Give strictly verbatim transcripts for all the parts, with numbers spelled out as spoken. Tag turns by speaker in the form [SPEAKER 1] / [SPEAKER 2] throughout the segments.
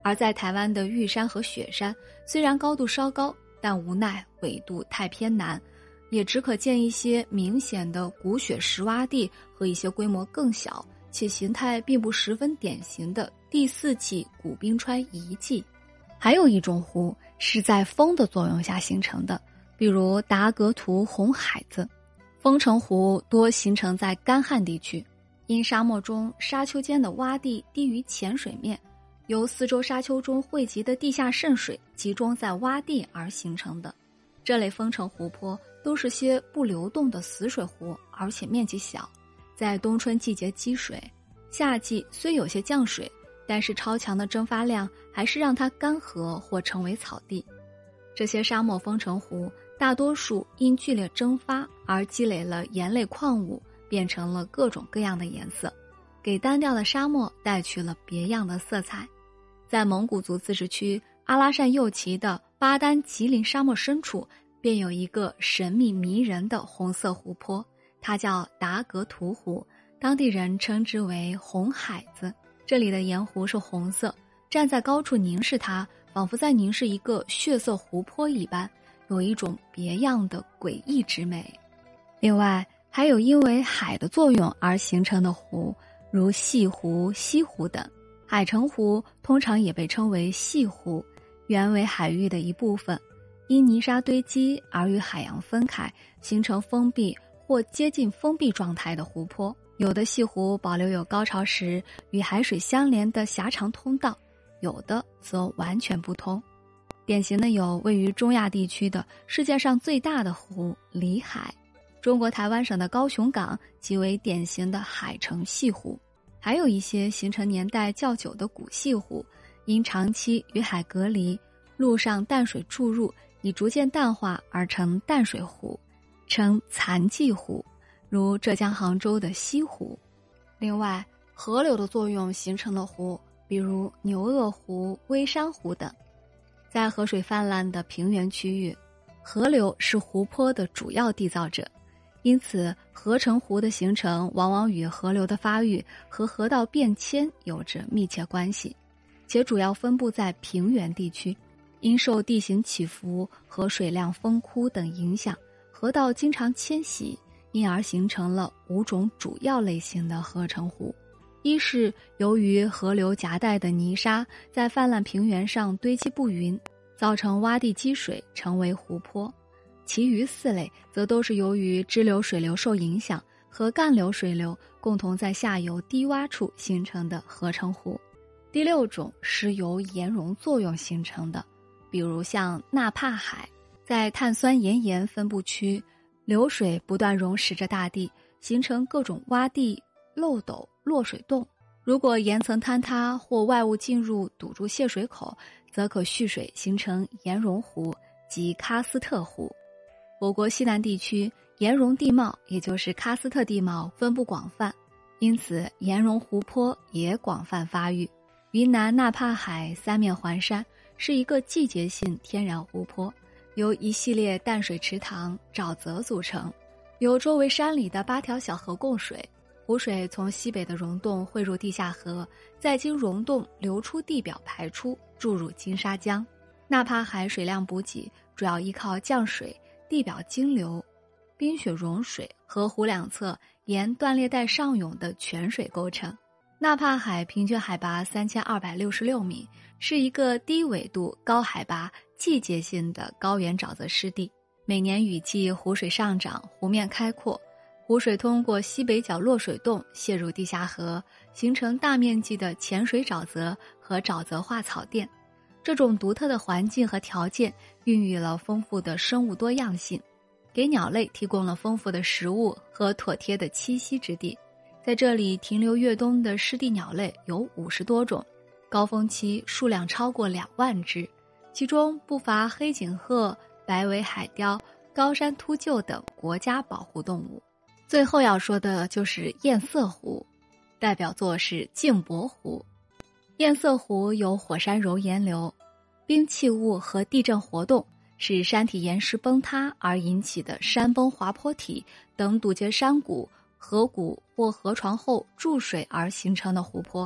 [SPEAKER 1] 而在台湾的玉山和雪山，虽然高度稍高，但无奈纬度太偏南，也只可见一些明显的古雪石洼地和一些规模更小且形态并不十分典型的第四纪古冰川遗迹。还有一种湖是在风的作用下形成的，比如达格图红海子。风城湖多形成在干旱地区，因沙漠中沙丘间的洼地低于浅水面，由四周沙丘中汇集的地下渗水集中在洼地而形成的。这类风城湖泊都是些不流动的死水湖，而且面积小，在冬春季节积水，夏季虽有些降水，但是超强的蒸发量还是让它干涸或成为草地。这些沙漠风城湖大多数因剧烈蒸发而积累了盐类矿物，变成了各种各样的颜色，给单调的沙漠带去了别样的色彩。在蒙古族自治区阿拉善右旗的巴丹吉林沙漠深处，便有一个神秘迷人的红色湖泊，它叫达格图湖，当地人称之为红海子。这里的盐湖是红色，站在高处凝视它，仿佛在凝视一个血色湖泊一般，有一种别样的诡异之美。另外还有因为海的作用而形成的湖，如西湖、西湖等。海城湖通常也被称为西湖，原为海域的一部分，因泥沙堆积而与海洋分开，形成封闭或接近封闭状态的湖泊。有的西湖保留有高潮时与海水相连的狭长通道，有的则完全不通。典型的有位于中亚地区的世界上最大的湖里海，中国台湾省的高雄港即为典型的海城西湖。还有一些形成年代较久的古西湖，因长期与海隔离，陆上淡水注入已逐渐淡化而成淡水湖，称残迹湖，如浙江杭州的西湖。另外河流的作用形成的湖，比如牛轭湖、微山湖等。在河水泛滥的平原区域，河流是湖泊的主要缔造者，因此河城湖的形成往往与河流的发育和河道变迁有着密切关系，且主要分布在平原地区。因受地形起伏和水量丰枯等影响，河道经常迁徙，因而形成了五种主要类型的河城湖。一是由于河流夹带的泥沙在泛滥平原上堆积不匀，造成洼地积水成为湖泊。其余四类则都是由于支流水流受影响和干流水流共同在下游低洼处形成的河城湖。第六种是由盐溶作用形成的，比如像纳帕海，在碳酸盐盐分布区，流水不断溶蚀着大地，形成各种洼地、漏斗、落水洞。如果岩层坍塌或外物进入堵住泄水口，则可蓄水形成盐溶湖及喀斯特湖。我国西南地区盐溶地貌，也就是喀斯特地貌分布广泛，因此盐溶湖泊也广泛发育。云南纳帕海三面环山，是一个季节性天然湖泊，由一系列淡水池塘、沼泽组成，由周围山里的八条小河供水。湖水从西北的溶洞汇入地下河，再经溶洞流出地表排出，注入金沙江。纳帕海水量补给主要依靠降水、地表径流、冰雪融水和湖两侧沿断裂带上涌的泉水构成。纳帕海平均海拔三千二百六十六米，是一个低纬度、高海拔、季节性的高原沼泽湿地。每年雨季湖水上涨，湖面开阔，湖水通过西北角落水洞泄入地下河，形成大面积的浅水沼泽和沼泽化草甸。这种独特的环境和条件孕育了丰富的生物多样性，给鸟类提供了丰富的食物和妥帖的栖息之地。在这里停留越冬的湿地鸟类有五十多种，高峰期数量超过两万只，其中不乏黑颈鹤、白尾海雕、高山秃鹫等国家保护动物。最后要说的就是堰塞湖，代表作是镜泊湖。堰塞湖有火山熔岩流、冰气雾和地震活动，是山体岩石崩塌而引起的山崩滑坡体等堵截山谷、河谷或河床后注水而形成的湖泊。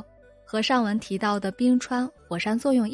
[SPEAKER 1] 和上文提到的冰川火山作用